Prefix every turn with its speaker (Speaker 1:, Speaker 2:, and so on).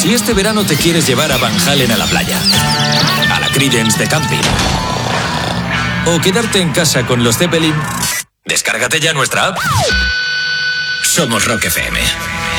Speaker 1: Si este verano te quieres llevar a Van Halen a la playa, a la Creedence de camping, o quedarte en casa con los Zeppelin, descárgate ya nuestra app. Somos Rock FM.